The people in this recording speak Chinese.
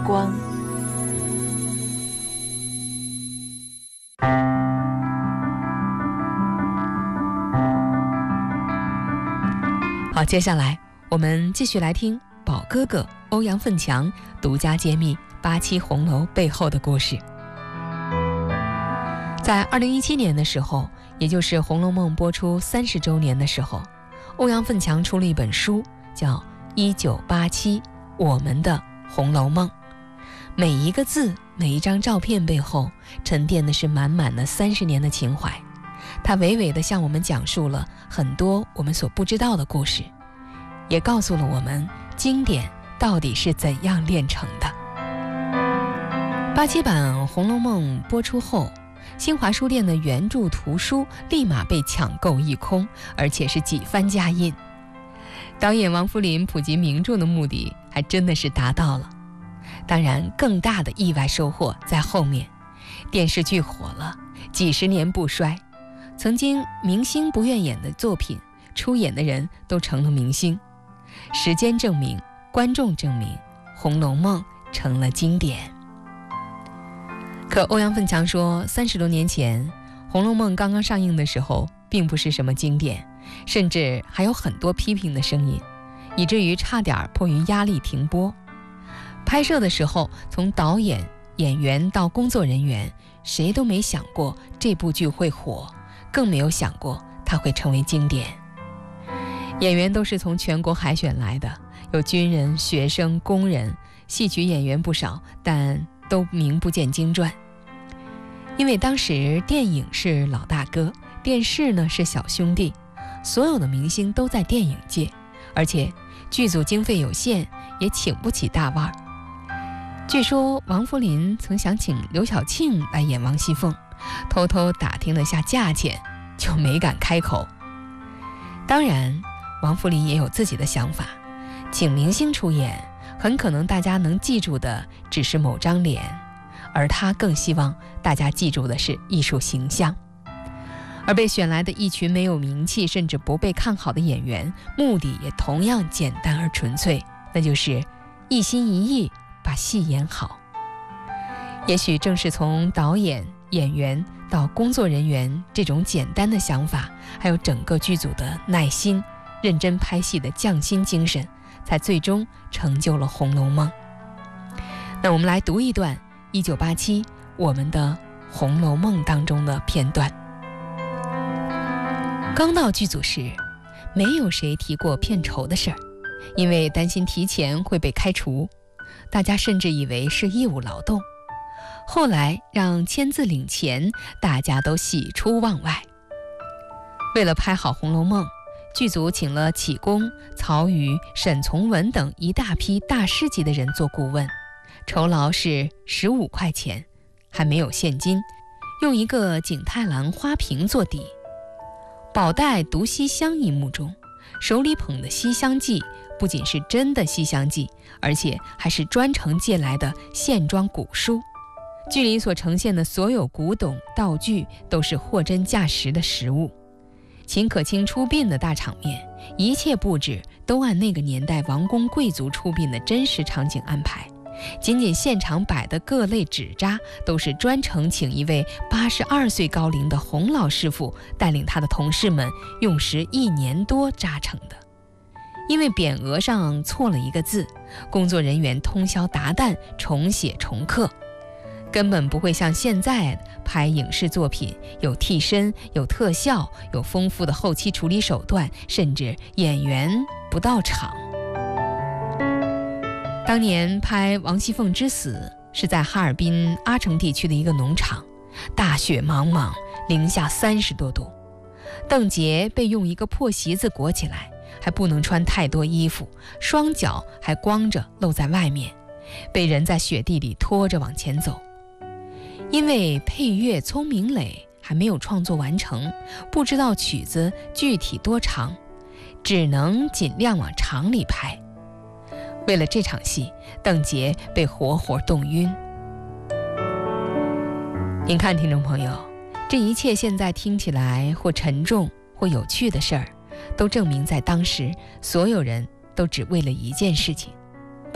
光。 好，接下来我们继续来听宝哥哥欧阳奋强独家揭秘87红楼背后的故事。在2017年的时候，也就是《红楼梦》播出30周年的时候，欧阳奋强出了一本书，叫《1987我们的红楼梦》。每一个字，每一张照片背后沉淀的是满满的30年的情怀。他娓娓地向我们讲述了很多我们所不知道的故事，也告诉了我们经典到底是怎样炼成的。87版《红楼梦》播出后，新华书店的原著图书立马被抢购一空，而且是几番加印。导演王扶林普及名著的目的还真的是达到了。当然，更大的意外收获在后面，电视剧火了，几十年不衰。曾经明星不愿演的作品，出演的人都成了明星。时间证明，观众证明，《红楼梦》成了经典。可欧阳奋强说，30多年前，《红楼梦》刚刚上映的时候，并不是什么经典，甚至还有很多批评的声音，以至于差点迫于压力停播。拍摄的时候，从导演、演员到工作人员，谁都没想过这部剧会火，更没有想过它会成为经典。演员都是从全国海选来的，有军人、学生、工人，戏曲演员不少，但都名不见经传。因为当时电影是老大哥，电视呢是小兄弟，所有的明星都在电影界，而且剧组经费有限，也请不起大腕儿。据说王扶林曾想请刘晓庆来演王熙凤，偷偷打听了下价钱，就没敢开口。当然，王扶林也有自己的想法，请明星出演，很可能大家能记住的只是某张脸，而他更希望大家记住的是艺术形象。而被选来的一群没有名气甚至不被看好的演员，目的也同样简单而纯粹，那就是一心一意把戏演好。也许正是从导演、演员到工作人员这种简单的想法，还有整个剧组的耐心、认真拍戏的匠心精神，才最终成就了《红楼梦》。那我们来读一段1987我们的《红楼梦》当中的片段。刚到剧组时，没有谁提过片酬的事儿，因为担心提前会被开除，大家甚至以为是义务劳动。后来让签字领钱，大家都喜出望外。为了拍好《红楼梦》，剧组请了启功、曹禺、沈从文等一大批大师级的人做顾问，酬劳是15块钱，还没有现金，用一个景泰蓝花瓶做底。宝黛读西厢一幕中，手里捧的《西厢记》不仅是真的西厢记，而且还是专程借来的线装古书。剧里所呈现的所有古董道具都是货真价实的实物。秦可卿出殡的大场面，一切布置都按那个年代王公贵族出殡的真实场景安排。仅仅现场摆的各类纸扎，都是专程请一位82岁高龄的洪老师傅带领他的同事们用时1年多扎成的。因为匾额上错了一个字，工作人员通宵达旦重写重刻，根本不会像现在拍影视作品，有替身、有特效、有丰富的后期处理手段，甚至演员不到场。当年拍王熙凤之死是在哈尔滨阿城地区的一个农场，大雪茫茫，零下30多度，邓婕被用一个破席子裹起来，还不能穿太多衣服，双脚还光着露在外面，被人在雪地里拖着往前走。因为配乐聪明磊还没有创作完成，不知道曲子具体多长，只能尽量往长里拍。为了这场戏，邓婕被活活冻晕。您看，听众朋友，这一切现在听起来或沉重或有趣的事儿，都证明在当时所有人都只为了一件事情，